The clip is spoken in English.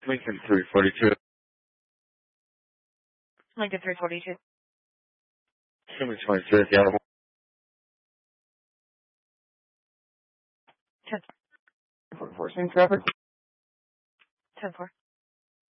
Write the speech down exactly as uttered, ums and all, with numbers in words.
Lincoln three forty-two. Lincoln three forty-two. Jimmy twenty-three at the Auto. ten forty-four, same traffic. ten four.